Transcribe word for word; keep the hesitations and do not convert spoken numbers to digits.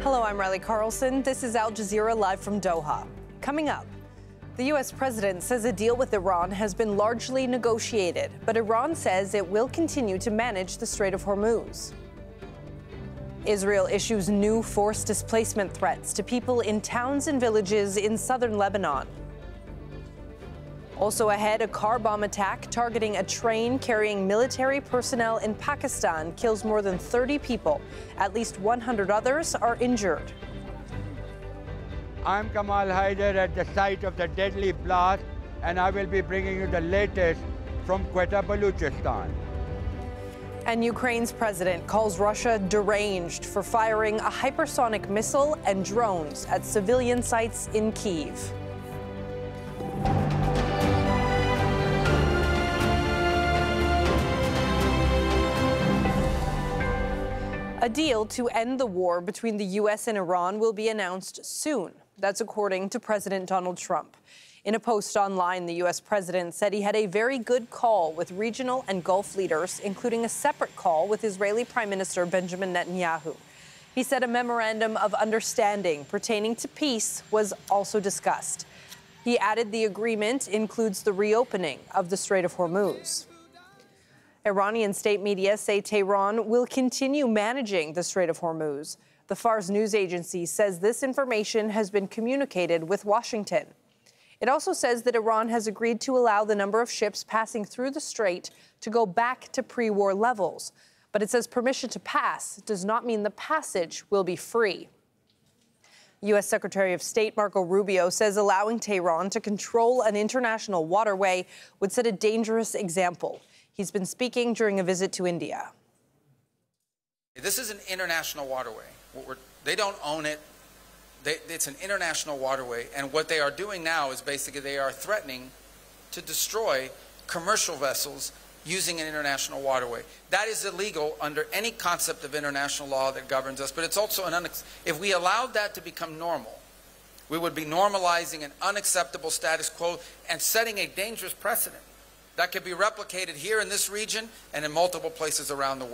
Hello, I'm Riley Carlson. This is Al Jazeera live from Doha. Coming up, the U S president says a deal with Iran has been largely negotiated, but Iran says it will continue to manage the Strait of Hormuz. Israel issues new forced displacement threats to people in towns and villages in southern Lebanon. Also ahead, a car bomb attack targeting a train carrying military personnel in Pakistan kills more than thirty people. At least one hundred others are injured. I'm Kamal Haider at the site of the deadly blast, and I will be bringing you the latest from Quetta, Balochistan. And Ukraine's president calls Russia deranged for firing a hypersonic missile and drones at civilian sites in Kyiv. A deal to end the war between the U S and Iran will be announced soon. That's according to President Donald Trump. In a post online, the U S president said he had a very good call with regional and Gulf leaders, including a separate call with Israeli Prime Minister Benjamin Netanyahu. He said a memorandum of understanding pertaining to peace was also discussed. He added the agreement includes the reopening of the Strait of Hormuz. Iranian state media say Tehran will continue managing the Strait of Hormuz. The Fars news agency says this information has been communicated with Washington. It also says that Iran has agreed to allow the number of ships passing through the strait to go back to pre-war levels. But it says permission to pass does not mean the passage will be free. U S Secretary of State Marco Rubio says allowing Tehran to control an international waterway would set a dangerous example. He's been speaking during a visit to India. This is an international waterway. We're, they don't own it. They, it's an international waterway. And what they are doing now is basically they are threatening to destroy commercial vessels using an international waterway. That is illegal under any concept of international law that governs us. But it's also an unex- if we allowed that to become normal, we would be normalizing an unacceptable status quo and setting a dangerous precedent that could be replicated here in this region and in multiple places around the world.